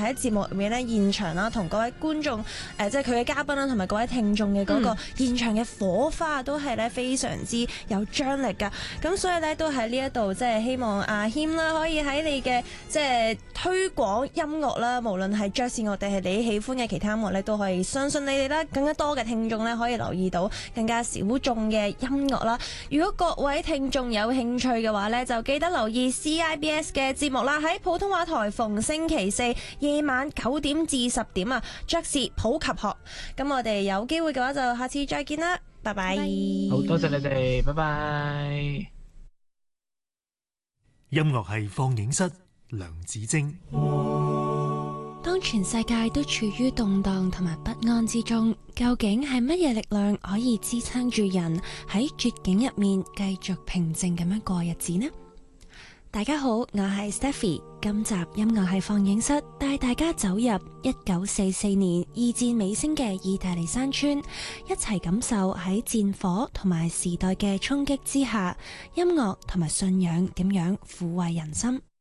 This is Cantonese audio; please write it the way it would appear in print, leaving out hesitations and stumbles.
喺節目入面咧現場啦，同各位觀眾即係佢嘅嘉賓啦，同埋各位聽眾嘅嗰個現場嘅火花都係咧非常之有張力㗎。咁所以咧都喺呢一度即係希望阿謙啦，可以喺你嘅即係推廣音樂啦，無論係爵士樂定係你喜歡嘅其他音樂咧，都可以相信你哋啦，更加多嘅聽眾咧可以留意到更加小眾嘅音樂啦。如果各位聽眾有興趣嘅話咧，就記得留意 CIBS 嘅節目啦，喺普通話台逢星期四夜晚9點至10點啊，爵士普及學。咁我哋有機會嘅話就下次再見啦，拜拜。 好多謝你哋，拜拜。 音樂係放映室，梁子晶。 當全世界都處於動盪同埋不安之中，究竟係乜嘢力量可以支撐住人喺絕境入面繼續平靜咁樣過日子呢？大家好，我係 Stephy， 今集音樂係放映室帶大家走入1944年二戰尾聲嘅意大利山村，一齊感受喺戰火同埋時代嘅衝擊之下，音樂同埋信仰點樣撫慰人心。